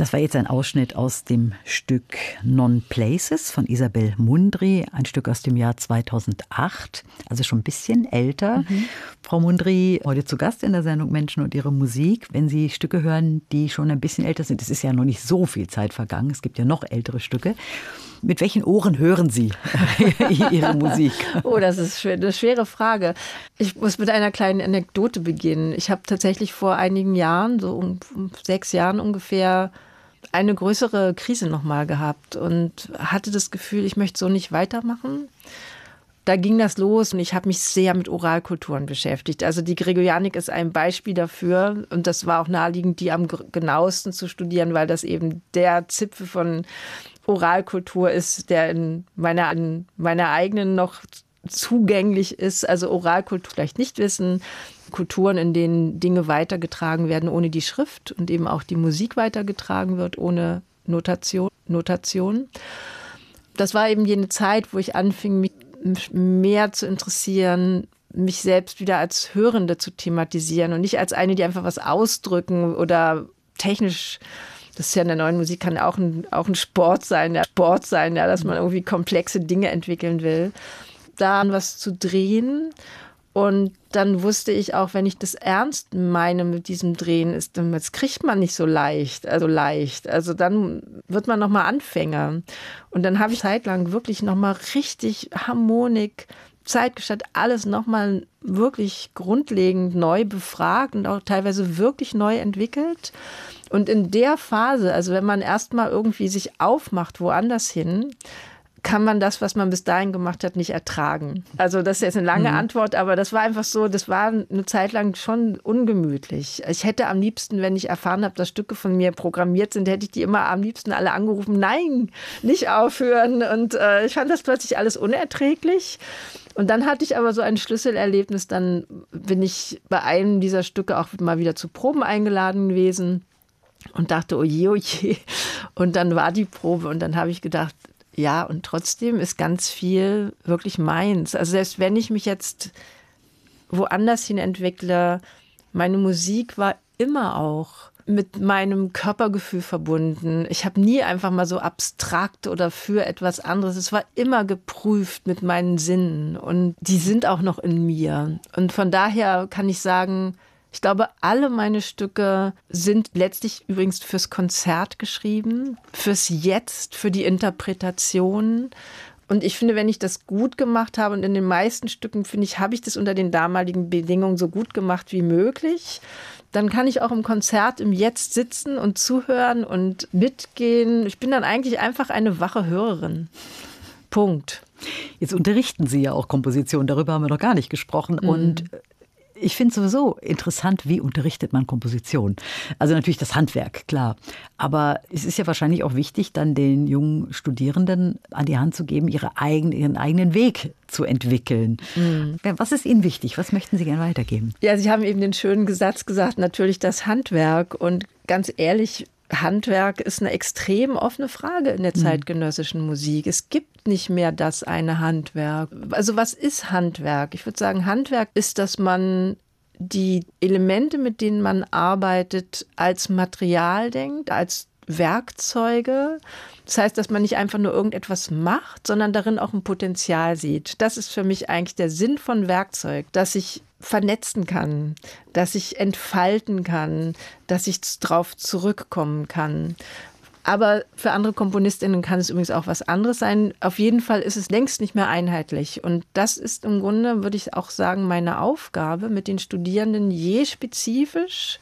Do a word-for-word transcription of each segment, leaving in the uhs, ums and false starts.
Das war jetzt ein Ausschnitt aus dem Stück Non Places von Isabel Mundry, ein Stück aus dem Jahr zweitausendacht, also schon ein bisschen älter. Mhm. Frau Mundry, heute zu Gast in der Sendung Menschen und ihre Musik. Wenn Sie Stücke hören, die schon ein bisschen älter sind, es ist ja noch nicht so viel Zeit vergangen, es gibt ja noch ältere Stücke. Mit welchen Ohren hören Sie Ihre Musik? Oh, das ist eine schwere Frage. Ich muss mit einer kleinen Anekdote beginnen. Ich habe tatsächlich vor einigen Jahren, so um sechs Jahren ungefähr, eine größere Krise nochmal gehabt und hatte das Gefühl, ich möchte so nicht weitermachen. Da ging das los und ich habe mich sehr mit Oralkulturen beschäftigt. Also die Gregorianik ist ein Beispiel dafür und das war auch naheliegend, die am genauesten zu studieren, weil das eben der Zipfel von Oralkultur ist, der in meiner, in meiner eigenen noch zugänglich ist. Also Oralkultur vielleicht nicht wissen, Kulturen, in denen Dinge weitergetragen werden ohne die Schrift und eben auch die Musik weitergetragen wird ohne Notation. Notation. Das war eben jene Zeit, wo ich anfing, mich mehr zu interessieren, mich selbst wieder als Hörende zu thematisieren und nicht als eine, die einfach was ausdrücken oder technisch. Das ist ja in der neuen Musik, kann auch ein, auch ein Sport sein, der Sport sein, ja, dass man irgendwie komplexe Dinge entwickeln will. Da was zu drehen. Und dann wusste ich auch, wenn ich das ernst meine mit diesem Drehen, ist, dann das kriegt man nicht so leicht, also leicht. Also dann wird man nochmal Anfänger. Und dann habe ich zeitlang wirklich nochmal richtig Harmonik, Zeitgestattet, alles nochmal wirklich grundlegend neu befragt und auch teilweise wirklich neu entwickelt. Und in der Phase, also wenn man erstmal irgendwie sich aufmacht woanders hin, kann man das, was man bis dahin gemacht hat, nicht ertragen. Also das ist jetzt eine lange mhm. Antwort, aber das war einfach so, das war eine Zeit lang schon ungemütlich. Ich hätte am liebsten, wenn ich erfahren habe, dass Stücke von mir programmiert sind, hätte ich die immer am liebsten alle angerufen, nein, nicht aufhören. Und äh, ich fand das plötzlich alles unerträglich. Und dann hatte ich aber so ein Schlüsselerlebnis, dann bin ich bei einem dieser Stücke auch mal wieder zu Proben eingeladen gewesen und dachte, oje, oje. Und dann war die Probe und dann habe ich gedacht, ja, und trotzdem ist ganz viel wirklich meins. Also selbst wenn ich mich jetzt woanders hin entwickle, meine Musik war immer auch mit meinem Körpergefühl verbunden. Ich habe nie einfach mal so abstrakt oder für etwas anderes. Es war immer geprüft mit meinen Sinnen und die sind auch noch in mir. Und von daher kann ich sagen, ich glaube, alle meine Stücke sind letztlich übrigens fürs Konzert geschrieben, fürs Jetzt, für die Interpretation. Und ich finde, wenn ich das gut gemacht habe und in den meisten Stücken, finde ich, habe ich das unter den damaligen Bedingungen so gut gemacht wie möglich, dann kann ich auch im Konzert im Jetzt sitzen und zuhören und mitgehen. Ich bin dann eigentlich einfach eine wache Hörerin. Punkt. Jetzt unterrichten Sie ja auch Komposition, darüber haben wir noch gar nicht gesprochen. Mhm. Und ich finde sowieso interessant, wie unterrichtet man Komposition. Also natürlich das Handwerk, klar. Aber es ist ja wahrscheinlich auch wichtig, dann den jungen Studierenden an die Hand zu geben, ihre eigen, ihren eigenen Weg zu entwickeln. Mhm. Was ist Ihnen wichtig? Was möchten Sie gerne weitergeben? Ja, Sie haben eben den schönen Satz gesagt, natürlich das Handwerk. Und ganz ehrlich, Handwerk ist eine extrem offene Frage in der zeitgenössischen Musik. Es gibt nicht mehr das eine Handwerk. Also was ist Handwerk? Ich würde sagen, Handwerk ist, dass man die Elemente, mit denen man arbeitet, als Material denkt, als Werkzeuge. Das heißt, dass man nicht einfach nur irgendetwas macht, sondern darin auch ein Potenzial sieht. Das ist für mich eigentlich der Sinn von Werkzeug, dass ich vernetzen kann, dass ich entfalten kann, dass ich drauf zurückkommen kann. Aber für andere KomponistInnen kann es übrigens auch was anderes sein. Auf jeden Fall ist es längst nicht mehr einheitlich. Und das ist im Grunde, würde ich auch sagen, meine Aufgabe, mit den Studierenden je spezifisch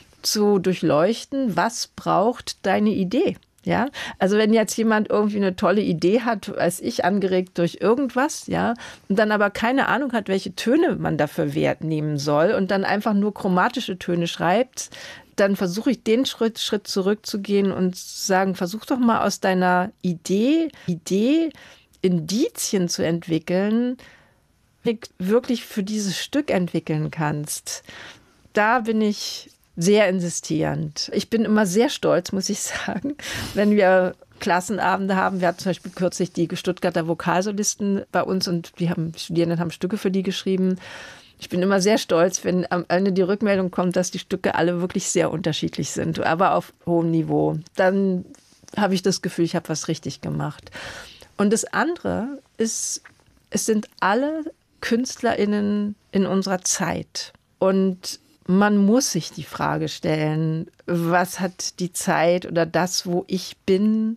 zu durchleuchten, was braucht deine Idee? Ja, also wenn jetzt jemand irgendwie eine tolle Idee hat, als ich, angeregt durch irgendwas, ja, und dann aber keine Ahnung hat, welche Töne man dafür Wert nehmen soll und dann einfach nur chromatische Töne schreibt, dann versuche ich den Schritt, Schritt zurückzugehen und zu sagen, versuch doch mal aus deiner Idee, Idee Indizien zu entwickeln, die du wirklich für dieses Stück entwickeln kannst. Da bin ich sehr insistierend. Ich bin immer sehr stolz, muss ich sagen, wenn wir Klassenabende haben. Wir hatten zum Beispiel kürzlich die Stuttgarter Vokalsolisten bei uns und die, haben, die Studierenden haben Stücke für die geschrieben. Ich bin immer sehr stolz, wenn am Ende die Rückmeldung kommt, dass die Stücke alle wirklich sehr unterschiedlich sind, aber auf hohem Niveau. Dann habe ich das Gefühl, ich habe was richtig gemacht. Und das andere ist, es sind alle KünstlerInnen in unserer Zeit. Und man muss sich die Frage stellen, was hat die Zeit oder das, wo ich bin,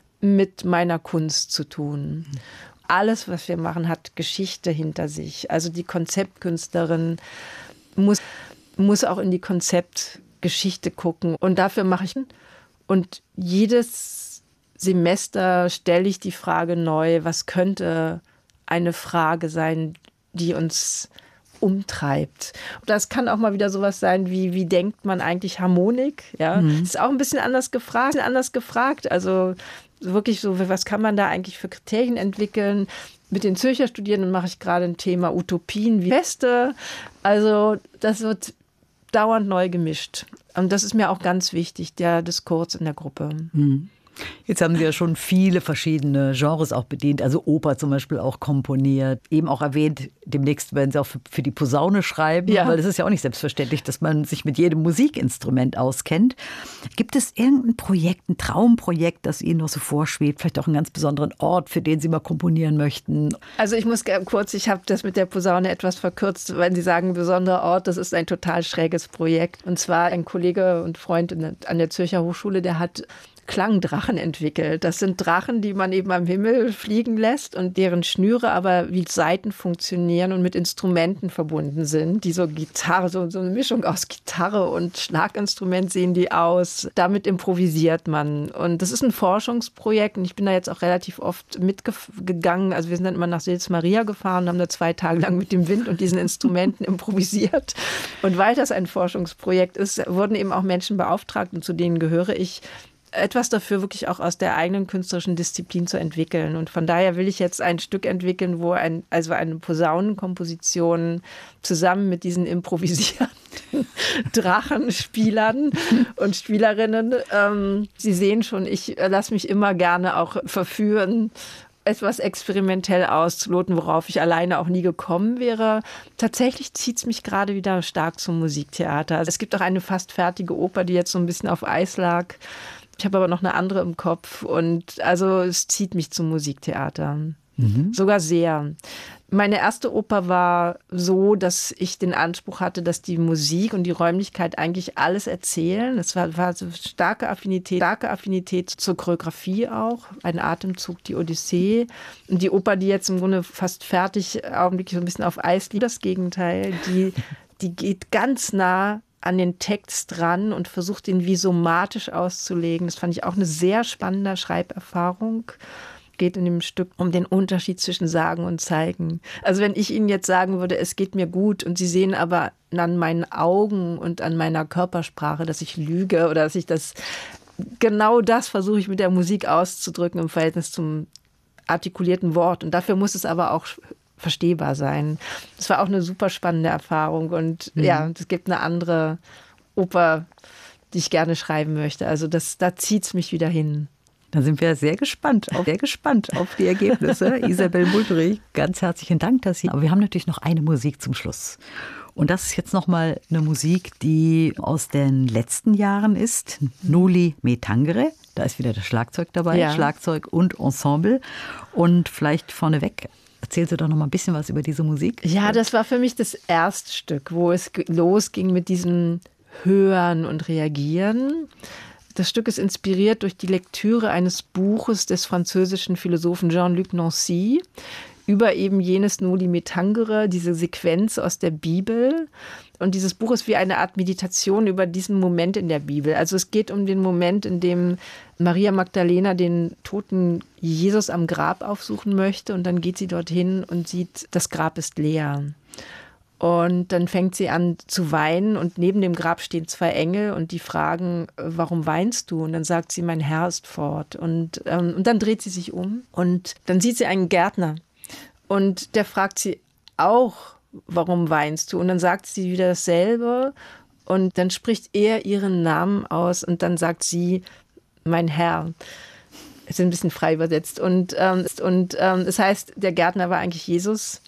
mit meiner Kunst zu tun? Alles, was wir machen, hat Geschichte hinter sich. Also die Konzeptkünstlerin muss, muss auch in die Konzeptgeschichte gucken. Und dafür mache ich, und jedes Semester stelle ich die Frage neu, was könnte eine Frage sein, die uns umtreibt. Das kann auch mal wieder sowas sein wie, wie denkt man eigentlich Harmonik? Ja, mhm. Das ist auch ein bisschen anders gefragt, anders gefragt. Also wirklich so, was kann man da eigentlich für Kriterien entwickeln? Mit den Zürcher Studierenden mache ich gerade ein Thema Utopien wie Feste. Also das wird dauernd neu gemischt. Und das ist mir auch ganz wichtig, der Diskurs in der Gruppe. Mhm. Jetzt haben Sie ja schon viele verschiedene Genres auch bedient, also Oper zum Beispiel auch komponiert. Eben auch erwähnt, demnächst werden Sie auch für, für die Posaune schreiben, ja. Weil es ist ja auch nicht selbstverständlich, dass man sich mit jedem Musikinstrument auskennt. Gibt es irgendein Projekt, ein Traumprojekt, das Ihnen noch so vorschwebt? Vielleicht auch einen ganz besonderen Ort, für den Sie mal komponieren möchten? Also ich muss kurz, ich habe das mit der Posaune etwas verkürzt, wenn Sie sagen besonderer Ort, das ist ein total schräges Projekt. Und zwar ein Kollege und Freund an der Zürcher Hochschule, der hat Klangdrachen entwickelt. Das sind Drachen, die man eben am Himmel fliegen lässt und deren Schnüre aber wie Saiten funktionieren und mit Instrumenten verbunden sind, die so Gitarre, so, so eine Mischung aus Gitarre und Schlaginstrument sehen die aus. Damit improvisiert man. Und das ist ein Forschungsprojekt und ich bin da jetzt auch relativ oft mitgegangen. Also wir sind dann immer nach Sils Maria gefahren und haben da zwei Tage lang mit dem Wind und diesen Instrumenten improvisiert. Und weil das ein Forschungsprojekt ist, wurden eben auch Menschen beauftragt und zu denen gehöre ich, etwas dafür wirklich auch aus der eigenen künstlerischen Disziplin zu entwickeln. Und von daher will ich jetzt ein Stück entwickeln, wo ein, also eine Posaunenkomposition zusammen mit diesen improvisierenden Drachenspielern und Spielerinnen. Ähm, Sie sehen schon, ich lasse mich immer gerne auch verführen, etwas experimentell auszuloten, worauf ich alleine auch nie gekommen wäre. Tatsächlich zieht es mich gerade wieder stark zum Musiktheater. Also es gibt auch eine fast fertige Oper, die jetzt so ein bisschen auf Eis lag. Ich habe aber noch eine andere im Kopf und also es zieht mich zum Musiktheater. Mhm. Sogar sehr. Meine erste Oper war so, dass ich den Anspruch hatte, dass die Musik und die Räumlichkeit eigentlich alles erzählen. Es war, war so starke Affinität, starke Affinität zur Choreografie auch. Ein Atemzug, die Odyssee. Und die Oper, die jetzt im Grunde fast fertig augenblicklich so ein bisschen auf Eis liegt, das Gegenteil. Die, die geht ganz nah an den Text dran und versucht, ihn wie somatisch auszulegen. Das fand ich auch eine sehr spannende Schreiberfahrung. Geht in dem Stück um den Unterschied zwischen Sagen und Zeigen. Also wenn ich Ihnen jetzt sagen würde, es geht mir gut und Sie sehen aber an meinen Augen und an meiner Körpersprache, dass ich lüge oder dass ich das, genau das versuche ich mit der Musik auszudrücken im Verhältnis zum artikulierten Wort. Und dafür muss es aber auch verstehbar sein. Das war auch eine super spannende Erfahrung und mhm. ja, es gibt eine andere Oper, die ich gerne schreiben möchte. Also das, da zieht es mich wieder hin. Da sind wir sehr gespannt, auf, sehr gespannt auf die Ergebnisse. Isabel Muldrich, ganz herzlichen Dank, dass Sie. Aber wir haben natürlich noch eine Musik zum Schluss. Und das ist jetzt nochmal eine Musik, die aus den letzten Jahren ist. Noli Me Tangere. Da ist wieder das Schlagzeug dabei, ja. Schlagzeug und Ensemble. Und vielleicht vorneweg, erzählen Sie doch noch mal ein bisschen was über diese Musik. Ja, das war für mich das erste Stück, wo es losging mit diesem Hören und Reagieren. Das Stück ist inspiriert durch die Lektüre eines Buches des französischen Philosophen Jean-Luc Nancy über eben jenes Noli Me Tangere, diese Sequenz aus der Bibel. Und dieses Buch ist wie eine Art Meditation über diesen Moment in der Bibel. Also es geht um den Moment, in dem Maria Magdalena den toten Jesus am Grab aufsuchen möchte. Und dann geht sie dorthin und sieht, das Grab ist leer. Und dann fängt sie an zu weinen und neben dem Grab stehen zwei Engel und die fragen, warum weinst du? Und dann sagt sie, mein Herr ist fort. Und, ähm, und dann dreht sie sich um und dann sieht sie einen Gärtner. Und der fragt sie auch, warum weinst du? Und dann sagt sie wieder dasselbe und dann spricht er ihren Namen aus und dann sagt sie, mein Herr. Es ist ein bisschen frei übersetzt. Und, ähm, und ähm, es heißt, der Gärtner war eigentlich Jesus.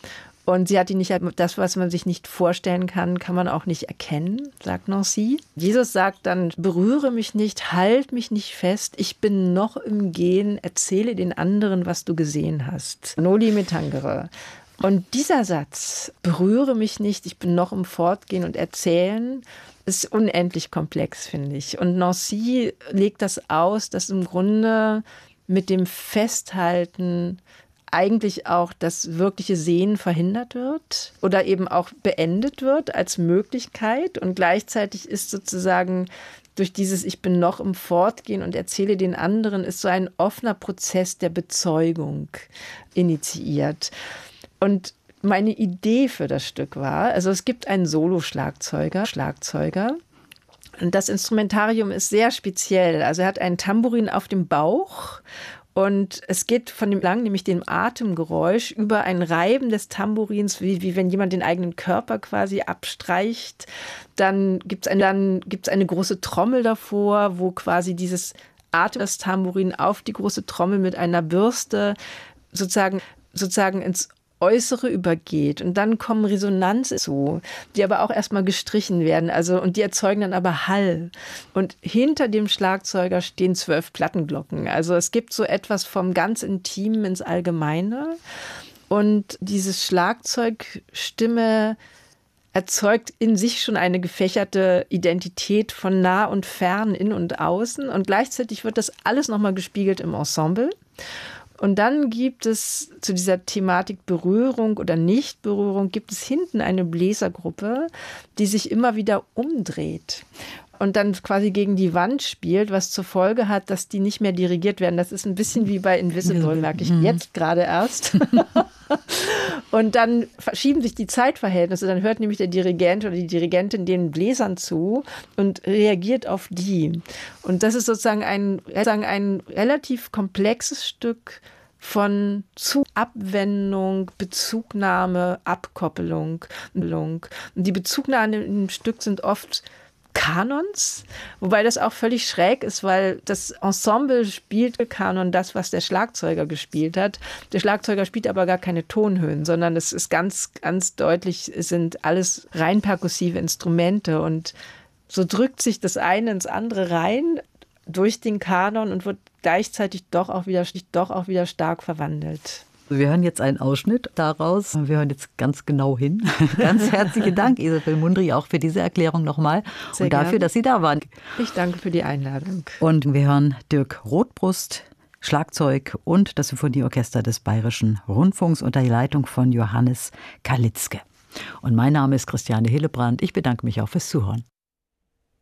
Und sie hat ihn nicht, das, was man sich nicht vorstellen kann, kann man auch nicht erkennen, sagt Nancy. Jesus sagt dann, berühre mich nicht, halt mich nicht fest, ich bin noch im Gehen, erzähle den anderen, was du gesehen hast. Noli me tangere. Und dieser Satz, berühre mich nicht, ich bin noch im Fortgehen und Erzählen, ist unendlich komplex, finde ich. Und Nancy legt das aus, dass im Grunde mit dem Festhalten eigentlich auch das wirkliche Sehen verhindert wird oder eben auch beendet wird als Möglichkeit. Und gleichzeitig ist sozusagen durch dieses Ich bin noch im Fortgehen und erzähle den anderen, ist so ein offener Prozess der Bezeugung initiiert. Und meine Idee für das Stück war, also es gibt einen Solo-Schlagzeuger, Schlagzeuger. Und das Instrumentarium ist sehr speziell. Also er hat einen Tambourin auf dem Bauch. Und es geht von dem Klang, nämlich dem Atemgeräusch, über ein Reiben des Tambourins, wie, wie wenn jemand den eigenen Körper quasi abstreicht. Dann gibt es eine, dann gibt's eine große Trommel davor, wo quasi dieses Atem, das Tambourin auf die große Trommel mit einer Bürste sozusagen, sozusagen ins Äußere übergeht. Und dann kommen Resonanzen zu, die aber auch erstmal gestrichen werden. Also, und die erzeugen dann aber Hall. Und hinter dem Schlagzeuger stehen zwölf Plattenglocken. Also es gibt so etwas vom ganz Intimen ins Allgemeine. Und diese Schlagzeugstimme erzeugt in sich schon eine gefächerte Identität von nah und fern, in und außen. Und gleichzeitig wird das alles nochmal gespiegelt im Ensemble. Und dann gibt es zu dieser Thematik Berührung oder Nichtberührung, gibt es hinten eine Bläsergruppe, die sich immer wieder umdreht und dann quasi gegen die Wand spielt, was zur Folge hat, dass die nicht mehr dirigiert werden. Das ist ein bisschen wie bei Invisible, merke ich jetzt gerade erst. Und dann verschieben sich die Zeitverhältnisse. Dann hört nämlich der Dirigent oder die Dirigentin den Bläsern zu und reagiert auf die. Und das ist sozusagen ein, sozusagen ein relativ komplexes Stück von Zu Abwendung, Bezugnahme, Abkoppelung. Und die Bezugnahmen im Stück sind oft Kanons, wobei das auch völlig schräg ist, weil das Ensemble spielt Kanon das, was der Schlagzeuger gespielt hat. Der Schlagzeuger spielt aber gar keine Tonhöhen, sondern es ist ganz, ganz deutlich, es sind alles rein perkussive Instrumente und so drückt sich das eine ins andere rein durch den Kanon und wird gleichzeitig doch auch wieder, doch auch wieder stark verwandelt. Wir hören jetzt einen Ausschnitt daraus. Wir hören jetzt ganz genau hin. Ganz herzlichen Dank, Isabel Mundry, auch für diese Erklärung nochmal und dafür, gern, dass Sie da waren. Ich danke für die Einladung. Und wir hören Dirk Rothbrust, Schlagzeug und das Symphonieorchester des Bayerischen Rundfunks unter der Leitung von Johannes Kalitzke. Und mein Name ist Christiane Hillebrand. Ich bedanke mich auch fürs Zuhören.